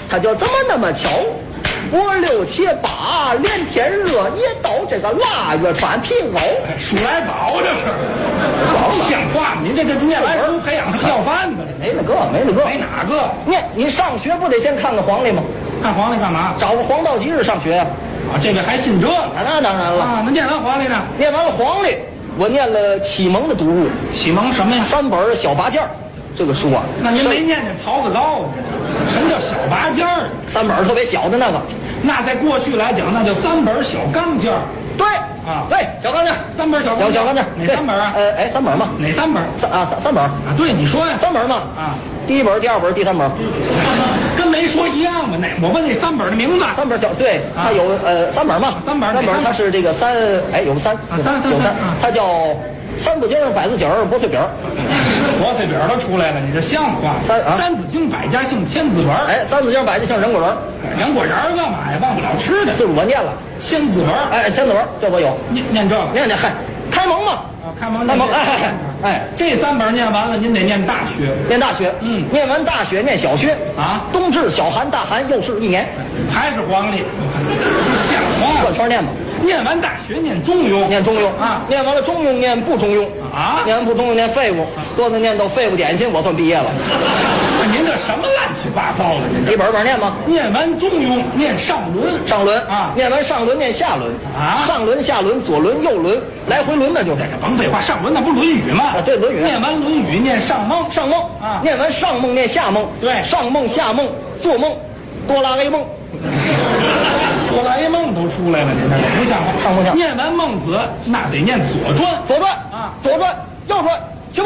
他就这么那么巧。我6、7、8连天热，也到这个腊月穿皮袄。 数来宝这是，像话吗？您这念完书培养成要饭的了？ 没那个， 没哪个。 你上学不得先看看黄历吗？ 看黄历干嘛？ 找个黄道吉日上学呀。 啊，这个还信这个？ 那当然了啊。那念完黄历呢？ 念完了黄历，我念了启蒙的读物。 启蒙什么呀 ？3本小拔件这个书啊。 那您没念曹子高？什么叫小拔件儿 ？3本特别小的那个。 那在过去来讲，那叫3本小钢件儿。 对啊， 对，小钢件 ，3本小钢件。哪3本啊 ？3本嘛。 哪3本 ？3本啊。 对，你说呀 ，3本嘛。 啊， 第1本、第2本、第3本， 跟没说一样嘛。我问那3本的名字。 3本小，对，它有3本嘛。 3本， 它是这个有3，它叫3不经、百字景、薄脆饼。 薄脆饼都出来了，你这像话？三字经、百家姓、千字文。 3字经、百家姓、人果仁。 人果仁干嘛呀？忘不了吃的。 就是我念了千字文。 千字文，这我有。 念这个。 念，开蒙嘛。 开蒙。这3本念完了，您得念大学。 念大学。念完大学念小学啊。 冬至、小寒、大寒又是1年。 还是黄历。像话。 转圈念吧。 念完大学念中庸，啊， 念完了中庸念不中庸啊， 念完不中庸念废物，多能念到废物点心，我算毕业了。 您这什么乱七八糟的？您一本本念吗？ 念完中庸念上轮啊，念完上轮念下轮啊， 上轮下轮左轮右轮来回轮的就是。 甭废话，上轮那不是《论语》吗？ 对，《论语》。 念完《论语》念上梦啊，念完上梦念下梦， 对， 上梦下梦做梦，哆啦 A 梦。 哆啦 A 梦都出来了，您这不像话， 上不像。 念完孟子，那得念左传啊，左传右传，起步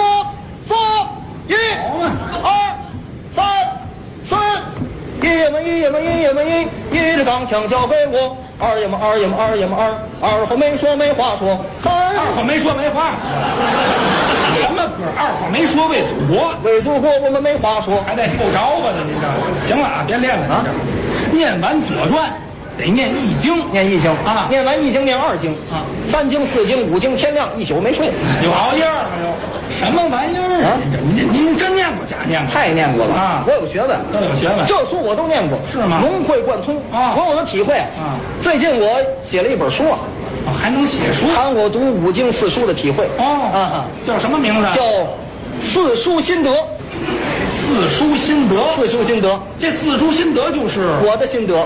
4、1、2、3、4，一爷们一，一支钢枪交给我，二爷们二话没说没话说， 二话没说没话说，什么歌？二话没说为祖国， 为祖国我们没话说， 还在够着吧的您这，行了啊，别练了啊，念完左传。得念易经啊，念完易经念2经啊，3经4经5经，天亮1宿没睡， 有熬夜了又，什么玩意儿啊？您真念过假念过？ 太念过了啊！我有学问， 都有学问， 这书我都念过， 是吗？ 融会贯通啊！ 我有的体会啊！最近我写了一本书还能写书， 谈我读5经4书的体会啊！叫什么名字？ 叫4书心得。 4书心得，这4书心得就是我的心得。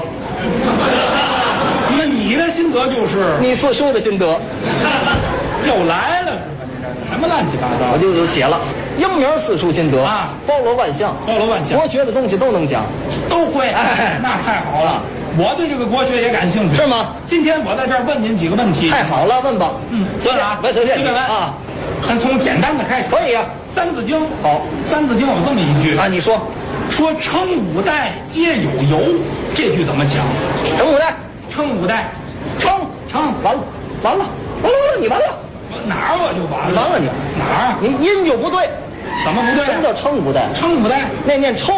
那你的心得就是你4书的心得， 又来了是吧？你这什么乱七八糟？ 我就写了英名4书心得啊， 包罗万象，国学的东西都能讲， 都会。那太好了，我对这个国学也感兴趣， 是吗？ 今天我在这儿问您几个问题。 太好了，问吧。 随便啊， 随便问啊。咱从简单的开始。 可以呀。 三字经好， 三字经有这么一句啊，你说称5代皆有由，这句怎么讲？ 称5代，完了，你完了。 哪儿我就完了？ 完了你哪儿？ 你音就不对。 怎么不对？ 什么叫称5代？ 称5代， 那念抽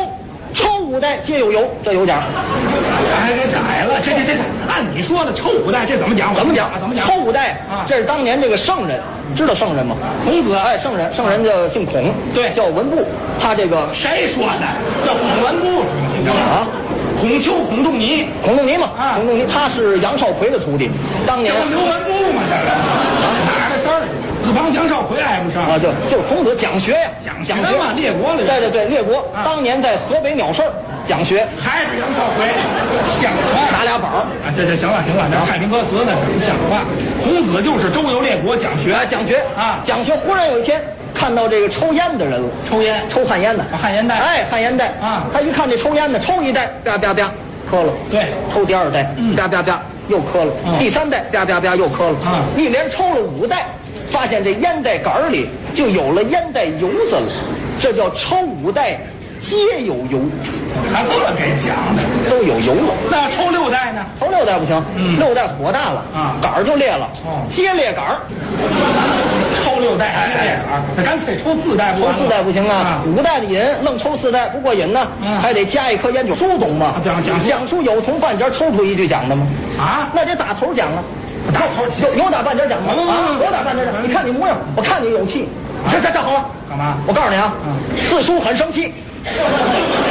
5代皆有由，这有讲。 还给改了。这，按你说的抽5代，这怎么讲？ 怎么讲？抽5代啊， 这是当年这个圣人，知道圣人吗？ 孔子。 圣人叫姓孔， 对， 叫文部。他这个谁说的？叫孔文部是吗？ 啊， 孔丘、孔仲尼嘛，孔仲尼，他是杨少奎的徒弟。当年这不刘文部吗？这个哪儿的事儿？一帮杨少奎挨不上啊！就是孔子讲学呀， 讲学嘛，列国了。 对，列国。当年在河北鸟市讲学， 还是杨少奎，像话。 拿俩板儿啊！这行了，那太平歌词那是像话。孔子就是周游列国讲学啊， 讲学。忽然有一天看到这个抽烟的人了，抽旱烟的， 旱烟袋， 旱烟袋啊！ 他一看这抽烟的，抽1袋，啪啪啪，磕了。 对， 抽第2袋，啪啪啪，又磕了。第3袋，啪啪啪，又磕了。一连抽了5袋。发现这烟袋杆里就有了烟袋油子了，这叫抽5袋皆有油。 还这么给讲的， 都有油了。 那要抽6袋呢？ 抽6袋不行，6袋火大了啊， 杆儿就裂了。接裂杆儿， 抽6袋接裂杆儿，那干脆抽4袋不？ 抽4袋不行啊，5袋的瘾，愣抽4袋不过瘾呢，还得加一颗烟酒书，懂吗？讲出有从半截抽出一句讲的吗？ 啊， 那得打头讲啊。 打头有打半截讲吗？有打半截讲。你看你模样，我看你有气。这好了。 干嘛？ 我告诉你啊，4叔很生气。